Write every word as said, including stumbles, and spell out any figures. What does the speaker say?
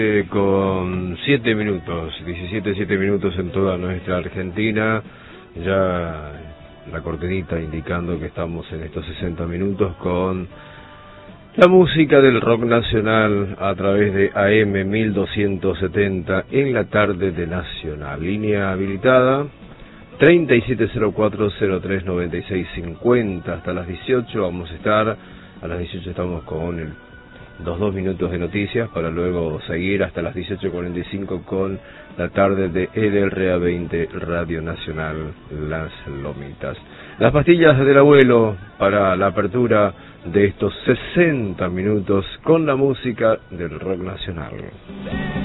Eh, con siete minutos, diecisiete, siete minutos en toda nuestra Argentina, ya la cortinita indicando que estamos en estos sesenta minutos con la música del rock nacional a través de A M mil doscientos setenta en la tarde de Nacional. Línea habilitada treinta y siete cero cuatro cero tres noventa y seis cincuenta hasta las dieciocho. Vamos a estar, a las dieciocho estamos con el Dos, dos minutos de noticias para luego seguir hasta las dieciocho cuarenta y cinco con la tarde de L R A veinte Radio Nacional Las Lomitas. Las pastillas del abuelo para la apertura de estos sesenta minutos con la música del rock nacional.